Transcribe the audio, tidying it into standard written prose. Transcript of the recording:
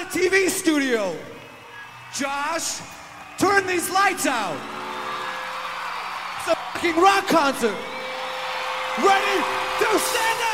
a TV studio. Josh, turn these lights out. It's a fucking rock concert. Ready to stand up.